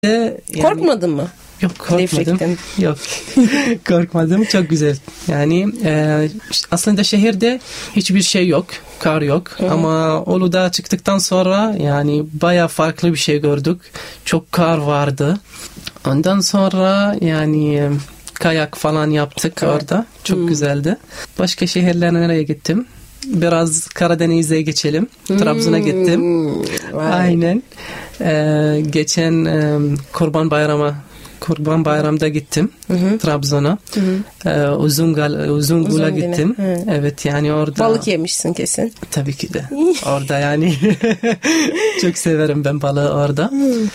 Korkmadın mı? Yok, korkmadım. Yok. Korkmadım. Çok güzel. Yani aslında şehirde hiçbir şey yok. Kar yok. Ama Uludağ'a çıktıktan sonra yani bayağı farklı bir şey gördük. Çok kar vardı. Ondan sonra yani kayak falan yaptık orada. Çok güzeldi. Başka şehirlere nereye gittim? Biraz Karadeniz'e geçelim. Trabzon'a gittim. Aynen. Geçen Kurban Bayram'da gittim Trabzon'a. Uzungul'a gittim. Evet, yani orada balık yemişsin kesin. Tabii ki de. Orada yani çok severim ben balığı orada.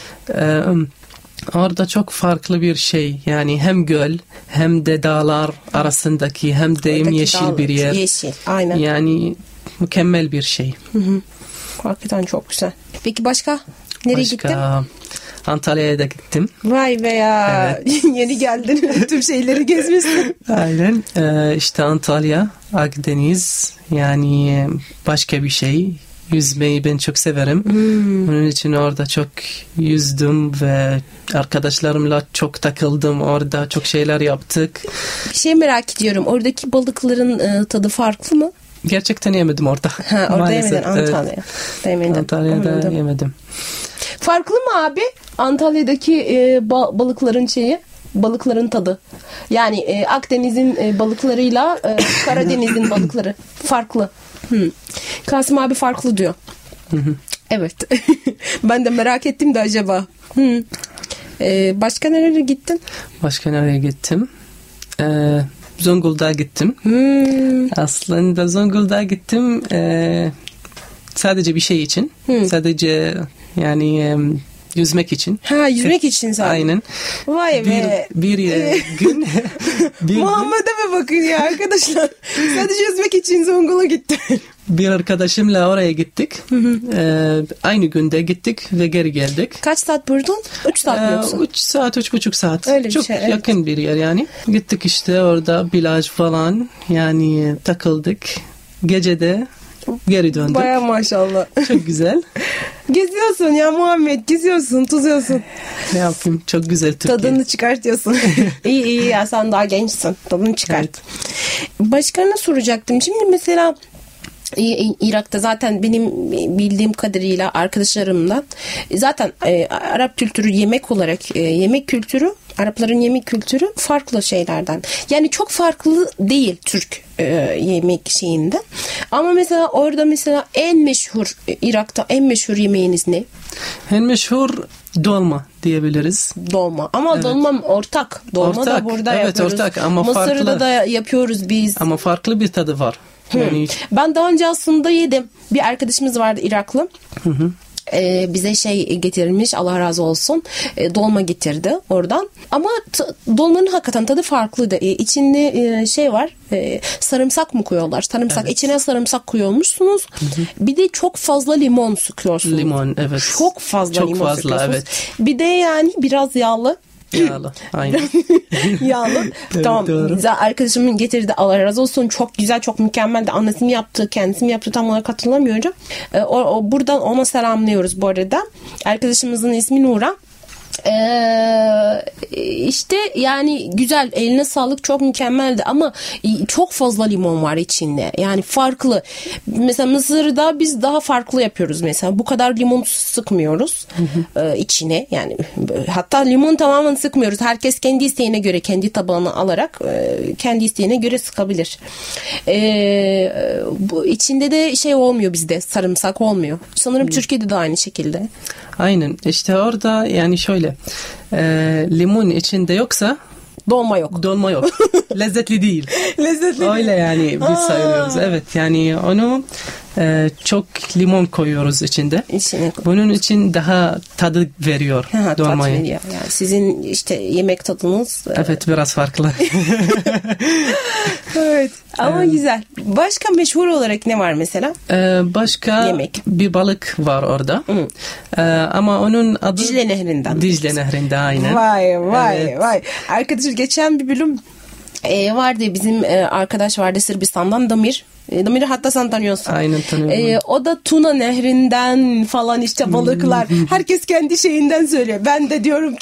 Orada çok farklı bir şey. Yani hem göl hem de dağlar arasındaki hem de yeşil bir yer. Yeşil, aynen. Yani mükemmel bir şey. Hakikaten çok güzel. Peki başka? Nereye gittin? Antalya'ya da gittim. Vay be ya. Evet. Yeni geldin. Tüm şeyleri gezmişsin. Aynen. İşte Antalya, Akdeniz. Yani başka bir şey. Yüzmeyi ben çok severim. Onun için orada çok yüzdüm ve arkadaşlarımla çok takıldım. Orada çok şeyler yaptık. Bir şey merak ediyorum. Oradaki balıkların tadı farklı mı? Gerçekten yemedim orada. Orada maalesef. Yemedin Antalya'ya. Evet. Antalya'da yemedim. Farklı mı abi? Antalya'daki balıkların tadı. Yani Akdeniz'in balıklarıyla Karadeniz'in balıkları farklı. Kasım abi farklı diyor. Evet. Ben de merak ettim de acaba. Başka nereye gittin? Başka nereye gittim? Zonguldak'a gittim. Aslında Zonguldak'a gittim sadece bir şey için. Sadece yani yüzmek için. Yüzmek için sadece. Aynen. Vay be. Bir gün. Muhammed'e mi bakın ya arkadaşlar? Sadece yüzmek için Zonguldak'a gittim. Bir arkadaşımla oraya gittik. Aynı günde gittik ve geri geldik. Kaç saat buradan? 3 saat mi yoksa? 3 saat, 3,5 saat. Öyle çok şey, yakın evet. bir yer yani. Gittik işte orada plaj falan yani takıldık. Gecede geri döndük. Baya maşallah. Çok güzel. Geziyorsun ya Muhammed, geziyorsun, tuzuyorsun. Ne yapayım? Çok güzel Türkiye. Tadını çıkartıyorsun. İyi ya, sen daha gençsin. Tadını çıkart. Evet. Başka ne soracaktım? Şimdi mesela Irak'ta zaten benim bildiğim kadarıyla arkadaşlarımdan zaten Arap kültürü yemek olarak yemek kültürü, Arapların yemek kültürü farklı şeylerden. Yani çok farklı değil Türk yemek şeyinden. Ama mesela orada mesela en meşhur Irak'ta en meşhur yemeğiniz ne? En meşhur dolma diyebiliriz. Dolma. Ama evet. Dolma ortak. Dolma da burada evet, yapıyoruz. Ortak ama Mısır'da farklı. da yapıyoruz biz. Ama farklı bir tadı var. Yani ben daha önce aslında yedim. Bir arkadaşımız vardı Iraklı. Bize getirmiş, Allah razı olsun, dolma getirdi oradan ama dolmanın hakikaten tadı farklıydı. İçinde var, sarımsak mı koyuyorlar, sarımsak, evet. İçine sarımsak koyuyormuşsunuz. Bir de çok fazla limon sıkıyorsunuz. Limon, evet. Çok fazla limon sıkıyorsunuz. Evet. Bir de yani biraz yağlı. Aynen. Yağlı. Tamam. Doğru. Arkadaşımın getirdi, Allah razı olsun. Çok güzel, çok mükemmeldi. Annesi mi yaptı, kendisi mi yaptı, tam olarak hatırlamıyorum. Buradan ona selamlıyoruz bu arada. Arkadaşımızın ismi Nura. İşte yani güzel, eline sağlık, çok mükemmeldi ama çok fazla limon var içinde, yani farklı. Mesela Mısır'da biz daha farklı yapıyoruz, mesela bu kadar limon sıkmıyoruz içine, yani hatta limon tamamen sıkmıyoruz, herkes kendi isteğine göre, kendi tabağına alarak kendi isteğine göre sıkabilir. Bu içinde de olmuyor, bizde sarımsak olmuyor sanırım. Türkiye'de de aynı şekilde. Aynen, işte orada yani şöyle limon içinde yoksa dolma yok. Lezzetli değil. Lezzetli öyle değil. Yani biz sayıyoruz. Evet, yani onu çok limon koyuyoruz içinde. Bunun için daha tadı veriyor dolmayı. Tat veriyor. Yani sizin işte yemek tadınız. Evet, biraz farklı. Evet. Ama güzel. Başka meşhur olarak ne var mesela? Başka yemek. Bir balık var orada. Ama onun adı Dicle Nehri'nden. Dicle Nehri'nde, aynen. Vay. Arkadaşlar geçen bir bölüm vardı, bizim arkadaş vardı Sırbistan'dan, Damir. Damir'i hatta sen tanıyorsun. Aynen, tanıyorum. O da Tuna Nehri'nden falan işte balıklar. Herkes kendi şeyinden söylüyor. Ben de diyorum